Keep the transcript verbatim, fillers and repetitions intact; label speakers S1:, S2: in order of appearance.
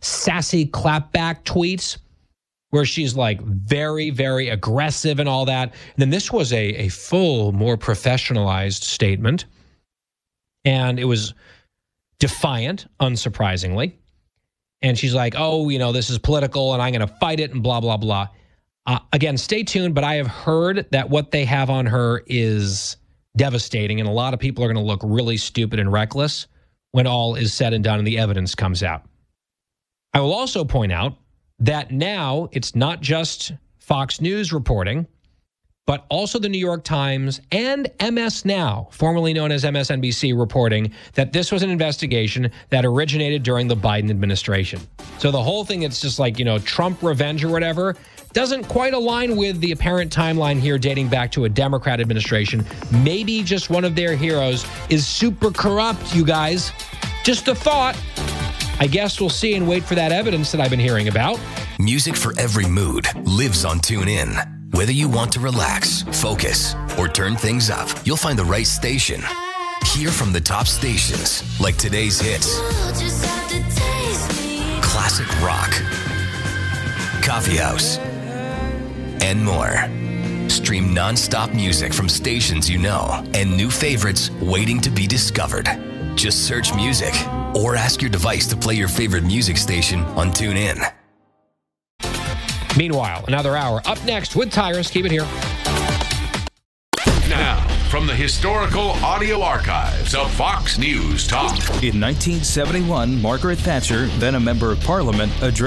S1: sassy clapback tweets where she's like very, very aggressive and all that. And then this was a, a full, more professionalized statement. And it was defiant, unsurprisingly. And she's like, oh, you know, this is political and I'm going to fight it and blah, blah, blah. Uh, again, stay tuned. But I have heard that what they have on her is devastating. And a lot of people are going to look really stupid and reckless when all is said and done and the evidence comes out. I will also point out that now it's not just Fox News reporting, but also the New York Times and M S Now, formerly known as M S N B C, reporting that this was an investigation that originated during the Biden administration. So the whole thing, it's just like, you know, Trump revenge or whatever, doesn't quite align with the apparent timeline here dating back to a Democrat administration. Maybe just one of their heroes is super corrupt, you guys. Just a thought. I guess we'll see and wait for that evidence that I've been hearing about.
S2: Music for every mood lives on TuneIn. Whether you want to relax, focus, or turn things up, you'll find the right station. Hear from the top stations, like today's hits, classic rock, coffee house, and more. Stream non-stop music from stations you know and new favorites waiting to be discovered. Just search music or ask your device to play your favorite music station on TuneIn.
S1: Meanwhile, another hour up next with Tyrus. Keep it here.
S3: Now, from the historical audio archives of Fox News Talk.
S4: In nineteen seventy-one, Margaret Thatcher, then a member of Parliament, addressed